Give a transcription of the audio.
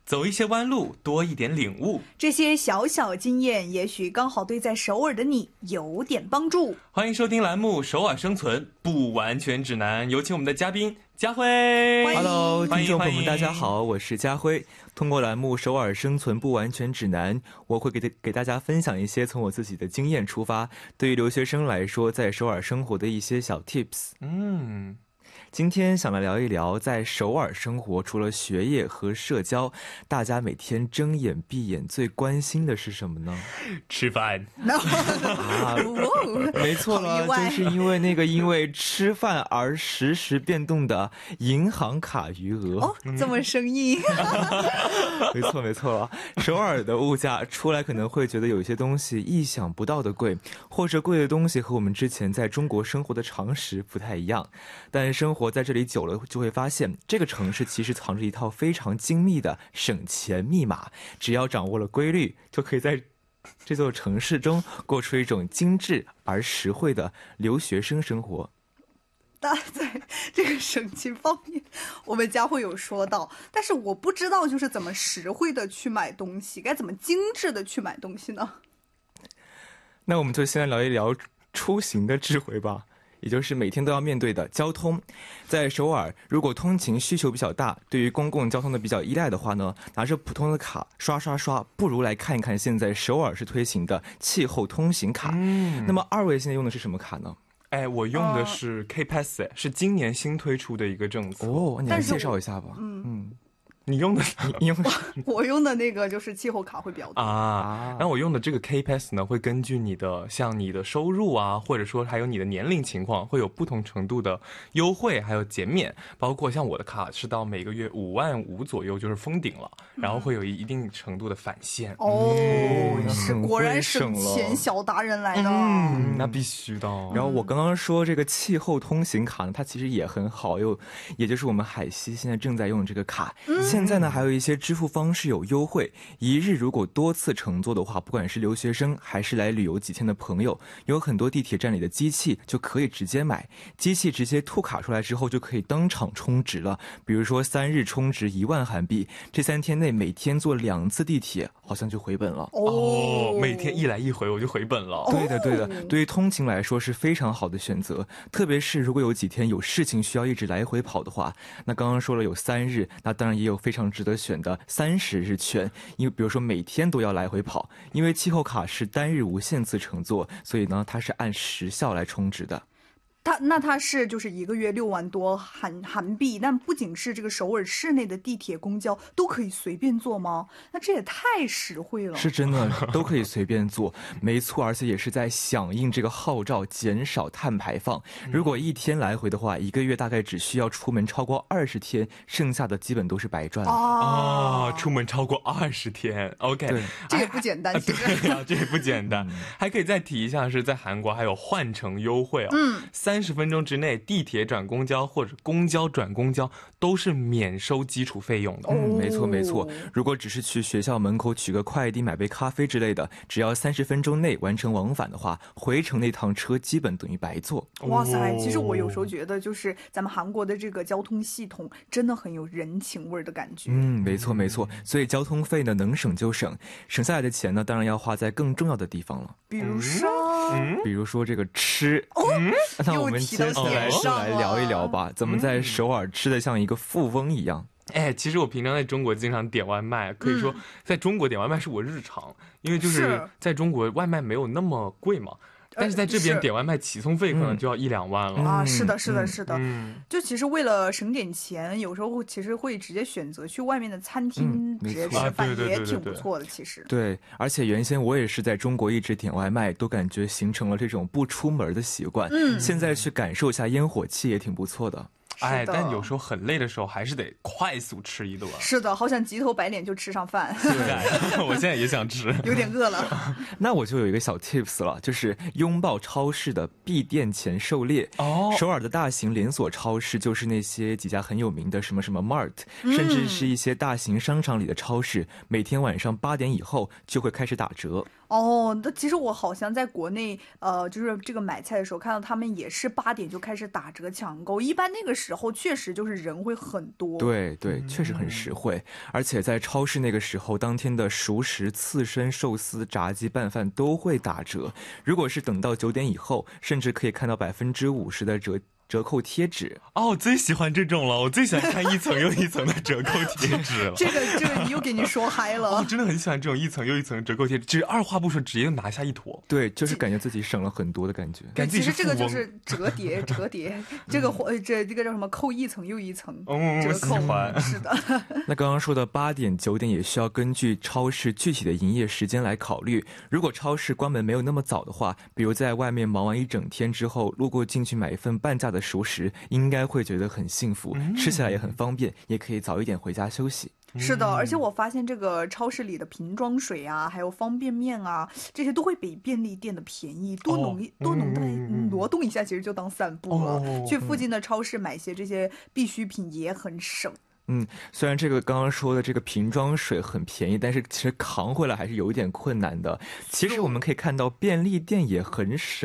走一些弯路，多一点领悟。 这些小小经验，也许刚好对在首尔的你有点帮助。 欢迎收听栏目《首尔生存不完全指南》，有请我们的嘉宾佳辉。 Hello， 听众朋友们，大家欢迎好，我是佳辉。通过栏目《首尔生存不完全指南》，我会给大家分享一些从我自己的经验出发，对于留学生来说在首尔生活的一些小 tips。今天想来聊一聊在首尔生活，除了学业和社交，大家每天睁眼闭眼最关心的是什么呢？ 吃饭。 没错了，就是因为吃饭而实时变动的银行卡余额。 哦，这么生硬。 没错了，首尔的物价出来可能会觉得有一些东西意想不到的贵，或者贵的东西和我们之前在中国生活的常识不太一样，但生活在这里久了就会发现，这个城市其实藏着一套非常精密的省钱密码，只要掌握了规律，就可以在这座城市中过出一种精致而实惠的留学生生活。 在这个省钱方面，我们家会有说到，但是我不知道就是怎么实惠的去买东西，该怎么精致的去买东西呢？ 那我们就先来聊一聊出行的智慧吧，也就是每天都要面对的交通。在首尔，如果通勤需求比较大，对于公共交通的比较依赖的话呢，拿着普通的卡刷，不如来看一看现在首尔市推行的气候通行卡。那么二位现在用的是什么卡呢？ 我用的是 K-Pass，是今年新推出的一个政策。 你来介绍一下吧。 你用的我用的那个就是气候卡会比较多然后我用的这个 K-Pass 呢，会根据你的收入啊，或者说还有你的年龄情况，会有不同程度的优惠还有减免，包括像我的卡是到每个月5万5左右就是封顶了，然后会有一定程度的返现。 是果然省钱小达人来的。 那必须的。 然后我刚刚说这个气候通行卡呢，它其实也很好，也就是我们海西现在正在用这个卡。现在呢还有一些支付方式有优惠，一日如果多次乘坐的话，不管是留学生还是来旅游几天的朋友，有很多地铁站里的机器就可以直接买，机器直接吐卡出来之后就可以当场充值了。比如说3日充值1万韩币，这3天内每天坐2次地铁好像就回本了。 每天一来一回我就回本了。 对的，对于通勤来说是非常好的选择，特别是如果有几天有事情需要一直来回跑的话，那刚刚说了有3日，那当然也有非常值得选的30日券，因为比如说每天都要来回跑，因为气候卡是单日无限次乘坐，所以呢它是按时效来充值的。 它是就是1个月6万多韩币，但不仅是这个首尔市内的地铁公交都可以随便坐吗？那这也太实惠了。 是真的都可以随便坐，没错，而且也是在响应这个号召减少碳排放。如果一天来回的话，1个月大概只需要出门超过20天，剩下的基本都是白赚出门超过20天 OK， 对， 这也不简单。其实对啊，这也不简单。还可以再提一下，是在韩国还有换乘优惠30分钟之内地铁转公交或者公交转公交都是免收基础费用的。 没错，如果只是去学校门口取个快递买杯咖啡之类的，只要30分钟内完成往返的话，回程那趟车基本等于白坐。 哇塞，其实我有时候觉得就是咱们韩国的这个交通系统真的很有人情味的感觉。 没错，所以交通费呢能省就省，省下来的钱呢当然要花在更重要的地方了。 比如说这个吃。那我们接下来就来聊一聊吧，怎么在首尔吃得像一个富翁一样。 其实我平常在中国经常点外卖，可以说在中国点外卖是我日常，因为就是在中国外卖没有那么贵嘛。但是在这边点外卖起送费可能就要1-2万了是的。就其实为了省点钱，有时候其实会直接选择去外面的餐厅直接吃饭，也挺不错的。其实对，而且原先我也是在中国一直点外卖，都感觉形成了这种不出门的习惯。现在去感受一下烟火气也挺不错的。 但有时候很累的时候还是得快速吃一顿。 是的，好想急头白脸就吃上饭。 对，我现在也想吃， 有点饿了。 那我就有一个小 tips 了，就是拥抱超市的闭店前狩猎。首尔的大型连锁超市就是那些几家很有名的什么 Mart，甚至是一些大型商场里的超市，每天晚上8点以后就会开始打折。 哦，那其实我好像在国内，就是这个买菜的时候，看到他们也是8点就开始打折抢购，一般那个时候确实就是人会很多。 对对，确实很实惠。而且在超市那个时候，当天的熟食、刺身、寿司、炸鸡、拌饭都会打折。如果是等到9点以后，甚至可以看到50%的折扣贴纸。 哦，我最喜欢这种了，我最喜欢看一层又一层的折扣贴纸了。 这个你又给你说嗨了。 我真的很喜欢这种一层又一层折扣贴纸，就是二话不说直接拿下一坨。 对，就是感觉自己省了很多的感觉。 感觉自己其实这个就富翁是折叠，这个这个叫什么？扣一层又一层，折我扣喜欢。 是的。 那刚刚说的8点、9点也需要根据超市具体的营业时间来考虑。如果超市关门没有那么早的话，比如在外面忙完一整天之后，路过进去买一份半价的熟食，应该会觉得很幸福，吃起来也很方便，也可以早一点回家休息。 是的，而且我发现这个超市里的瓶装水啊，还有方便面啊，这些都会比便利店的便宜，多挪动一下，其实就当散步了。去附近的超市买些这些必需品也很省。 虽然这个刚刚说的这个瓶装水很便宜，但是其实扛回来还是有一点困难的。其实我们可以看到便利店也很省。